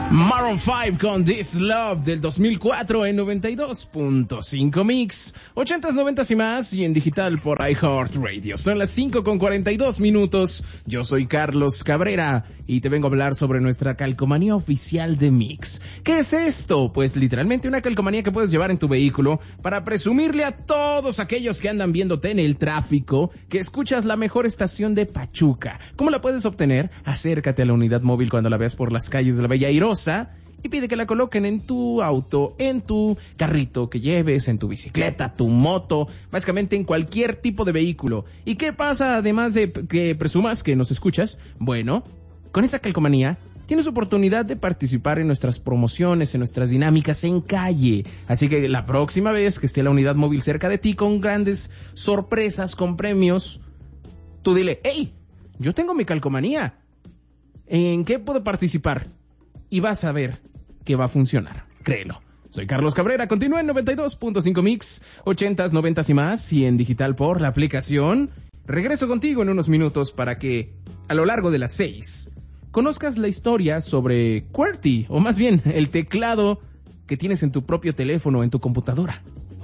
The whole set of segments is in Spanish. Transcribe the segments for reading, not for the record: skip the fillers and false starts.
Maroon 5 con This Love del 2004 en 92.5 Mix, 80s, 90s y más, y en digital por iHeartRadio. Son las 5:42. Yo soy Carlos Cabrera y te vengo a hablar sobre nuestra calcomanía oficial de Mix. ¿Qué es esto? Pues literalmente una calcomanía que puedes llevar en tu vehículo para presumirle a todos aquellos que andan viéndote en el tráfico que escuchas la mejor estación de Pachuca. ¿Cómo la puedes obtener? Acércate a la unidad móvil cuando la veas por las calles de la Bella Airosa y pide que la coloquen en tu auto, en tu carrito que lleves, en tu bicicleta, tu moto, básicamente en cualquier tipo de vehículo. ¿Y qué pasa además de que presumas que nos escuchas? Bueno, con esa calcomanía tienes oportunidad de participar en nuestras promociones, en nuestras dinámicas en calle. Así que la próxima vez que esté la unidad móvil cerca de ti con grandes sorpresas, con premios, tú dile: ¡Hey! Yo tengo mi calcomanía. ¿En qué puedo participar? Y vas a ver que va a funcionar. Créelo. Soy Carlos Cabrera. Continúa en 92.5 Mix, 80s, 90s y más, y en digital por la aplicación. Regreso contigo en unos minutos para que, a lo largo de las 6, conozcas la historia sobre QWERTY, o más bien, el teclado que tienes en tu propio teléfono o en tu computadora.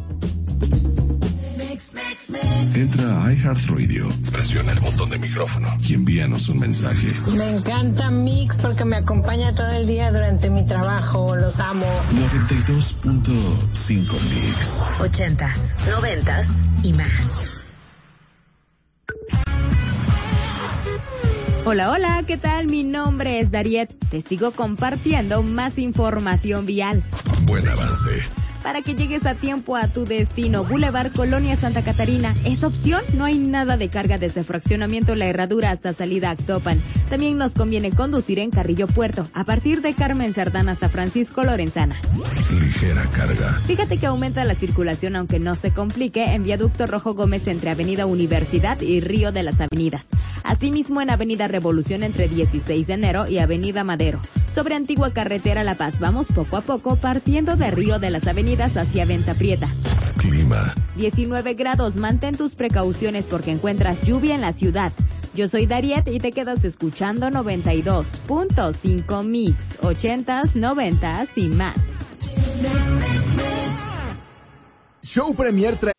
Entra a iHeartRadio, presiona el botón de micrófono y envíanos un mensaje. Me encanta Mix porque me acompaña todo el día durante mi trabajo. Los amo. 92.5 Mix. 80s, 90s y más. Hola, hola, ¿qué tal? Mi nombre es Dariet. Te sigo compartiendo más información vial. Buen avance. Para que llegues a tiempo a tu destino, Boulevard Colonia Santa Catarina. ¿Es opción? No hay nada de carga desde Fraccionamiento La Herradura hasta salida Actopan. También nos conviene conducir en Carrillo Puerto, a partir de Carmen Cerdán hasta Francisco Lorenzana. Ligera carga. Fíjate que aumenta la circulación, aunque no se complique, en Viaducto Rojo Gómez entre Avenida Universidad y Río de las Avenidas. Asimismo en Avenida Revolución entre 16 de enero y Avenida Madero. Sobre Antigua Carretera La Paz, vamos poco a poco partiendo de Río de las Avenidas hacia Venta Prieta. Clima. 19 grados, mantén tus precauciones porque encuentras lluvia en la ciudad. Yo soy Dariet y te quedas escuchando 92.5 Mix, 80s, 90s y más. Show Premier trae